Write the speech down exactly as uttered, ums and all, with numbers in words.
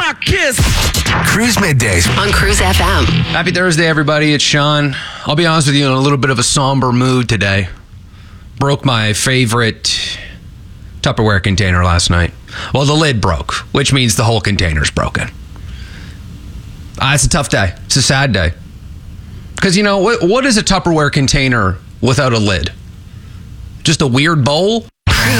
rock kiss. Cruise Middays on Cruise F M. Happy Thursday, everybody. It's Sean. I'll be honest with you, in a little bit of a somber mood today. Broke my favorite Tupperware container last night. Well, the lid broke, which means the whole container's broken. Uh, it's a tough day. It's a sad day. Because, you know, what, what is a Tupperware container without a lid? Just a weird bowl?